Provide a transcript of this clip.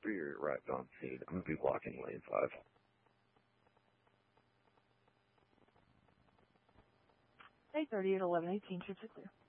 Spirit arrived on scene. I'm going to be blocking lane 5. 8:30 at 11:18, trips are clear.